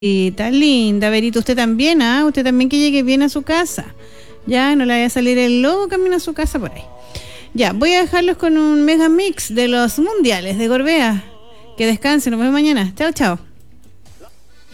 Está linda, Verito, usted también, ¿ah? Usted también que llegue bien a su casa. Ya, no le vaya a salir el lobo camino a su casa por ahí. Ya, voy a dejarlos con un mega mix de los mundiales de Gorbea. Que descansen, nos vemos mañana. Chao, chao.